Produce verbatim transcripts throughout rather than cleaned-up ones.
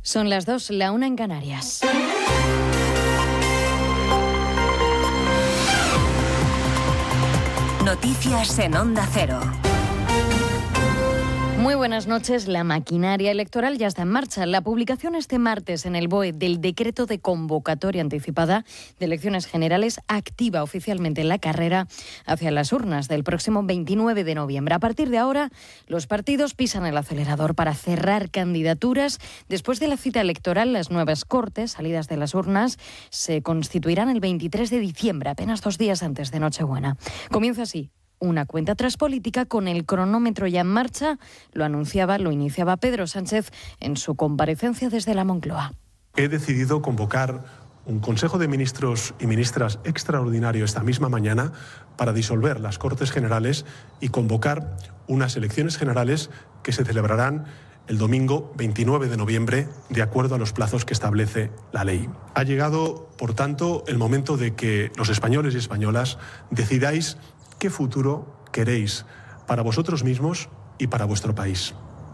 Son las dos, la una en Canarias. Noticias en Onda Cero. Muy buenas noches. La maquinaria electoral ya está en marcha. La publicación este martes en el B O E del decreto de convocatoria anticipada de elecciones generales activa oficialmente la carrera hacia las urnas del próximo veintinueve de noviembre. A partir de ahora, los partidos pisan el acelerador para cerrar candidaturas. Después de la cita electoral, las nuevas cortes, salidas de las urnas, se constituirán el veintitrés de diciembre, apenas dos días antes de Nochebuena. Comienza así una cuenta atrás política con el cronómetro ya en marcha. Lo anunciaba, lo iniciaba Pedro Sánchez en su comparecencia desde la Moncloa. He decidido convocar un Consejo de Ministros y Ministras extraordinario esta misma mañana para disolver las Cortes Generales y convocar unas elecciones generales que se celebrarán el domingo veintinueve de noviembre, de acuerdo a los plazos que establece la ley. Ha llegado, por tanto, el momento de que los españoles y españolas decidáis ¿qué futuro queréis para vosotros mismos y para vuestro país?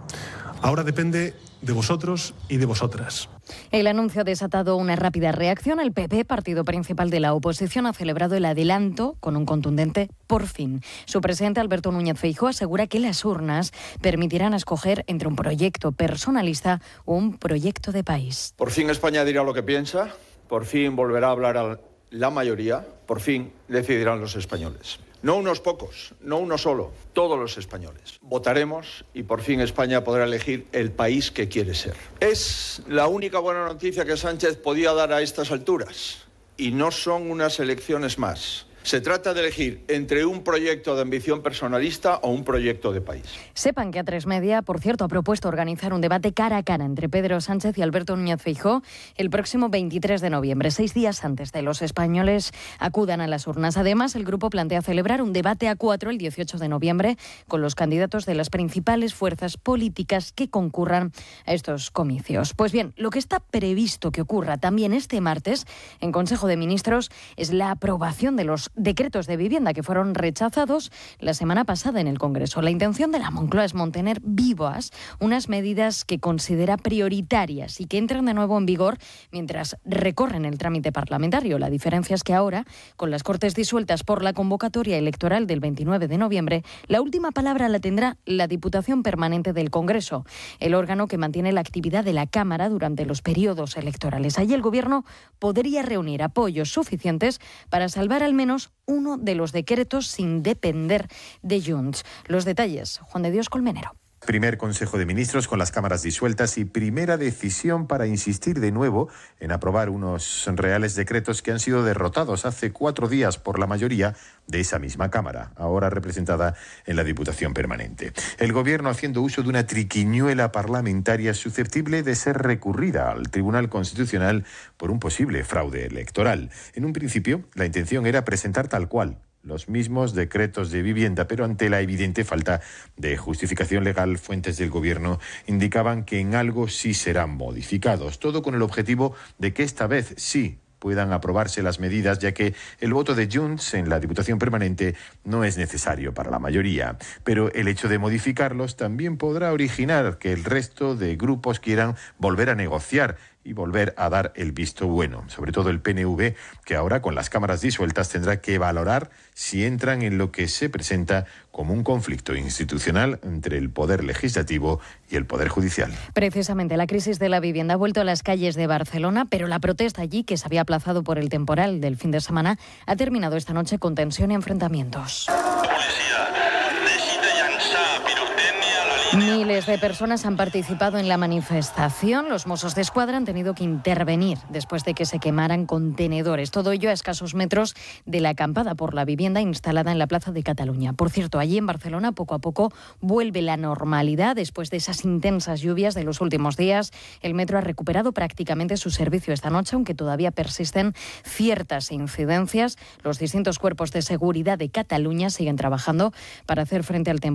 Ahora depende de vosotros y de vosotras. El anuncio ha desatado una rápida reacción. El P P, partido principal de la oposición, ha celebrado el adelanto con un contundente por fin. Su presidente, Alberto Núñez Feijóo, asegura que las urnas permitirán escoger entre un proyecto personalista o un proyecto de país. Por fin España dirá lo que piensa, por fin volverá a hablar a la mayoría, por fin decidirán los españoles. No unos pocos, no uno solo, todos los españoles. Votaremos y por fin España podrá elegir el país que quiere ser. Es la única buena noticia que Sánchez podía dar a estas alturas. Y no son unas elecciones más. Se trata de elegir entre un proyecto de ambición personalista o un proyecto de país. Sepan que A tres Media, por cierto, ha propuesto organizar un debate cara a cara entre Pedro Sánchez y Alberto Núñez Feijóo el próximo veintitrés de noviembre, seis días antes de los españoles acudan a las urnas. Además, el grupo plantea celebrar un debate a cuatro el dieciocho de noviembre con los candidatos de las principales fuerzas políticas que concurran a estos comicios. Pues bien, lo que está previsto que ocurra también este martes en Consejo de Ministros es la aprobación de los decretos de vivienda que fueron rechazados la semana pasada en el Congreso. La intención de la Moncloa es mantener vivas unas medidas que considera prioritarias y que entran de nuevo en vigor mientras recorren el trámite parlamentario. La diferencia es que ahora, con las Cortes disueltas por la convocatoria electoral del veintinueve de noviembre, la última palabra la tendrá la Diputación Permanente del Congreso, el órgano que mantiene la actividad de la Cámara durante los periodos electorales. Allí el Gobierno podría reunir apoyos suficientes para salvar al menos uno de los decretos sin depender de Junts. Los detalles, Juan de Dios Colmenero. Primer Consejo de Ministros con las cámaras disueltas y primera decisión para insistir de nuevo en aprobar unos reales decretos que han sido derrotados hace cuatro días por la mayoría de esa misma Cámara, ahora representada en la Diputación Permanente. El Gobierno haciendo uso de una triquiñuela parlamentaria susceptible de ser recurrida al Tribunal Constitucional por un posible fraude electoral. En un principio, la intención era presentar tal cual los mismos decretos de vivienda, pero ante la evidente falta de justificación legal, fuentes del Gobierno indicaban que en algo sí serán modificados, todo con el objetivo de que esta vez sí puedan aprobarse las medidas, ya que el voto de Junts en la Diputación Permanente no es necesario para la mayoría. Pero el hecho de modificarlos también podrá originar que el resto de grupos quieran volver a negociar y volver a dar el visto bueno, sobre todo el P N V, que ahora con las cámaras disueltas tendrá que valorar si entran en lo que se presenta como un conflicto institucional entre el Poder Legislativo y el Poder Judicial. Precisamente la crisis de la vivienda ha vuelto a las calles de Barcelona, pero la protesta allí, que se había aplazado por el temporal del fin de semana, ha terminado esta noche con tensión y enfrentamientos. Miles de personas han participado en la manifestación. Los Mossos de Escuadra han tenido que intervenir después de que se quemaran contenedores. Todo ello a escasos metros de la acampada por la vivienda instalada en la Plaza de Cataluña. Por cierto, allí en Barcelona poco a poco vuelve la normalidad después de esas intensas lluvias de los últimos días. El metro ha recuperado prácticamente su servicio esta noche, aunque todavía persisten ciertas incidencias. Los distintos cuerpos de seguridad de Cataluña siguen trabajando para hacer frente al temporal.